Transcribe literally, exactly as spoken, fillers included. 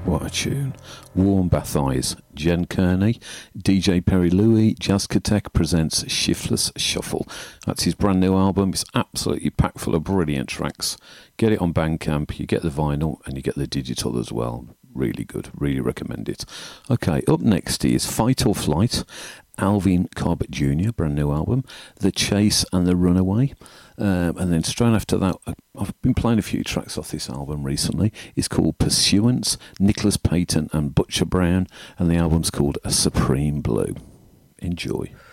What a tune. Warm Bath Eyes, Jen Kearney, D J Perry Louie, Jazzkatech presents Shiftless Shuffle. That's his brand new album. It's absolutely packed full of brilliant tracks. Get it on Bandcamp, you get the vinyl and you get the digital as well. Really good, really recommend it. Okay, up next is Fight or Flight, Alvin Cobb Junior, brand new album, The Chase and the Runaway. Um, and then straight after that, I've been playing a few tracks off this album recently. It's called Pursuance, Nicholas Payton and Butcher Brown, and the album's called A Supreme Blue. Enjoy.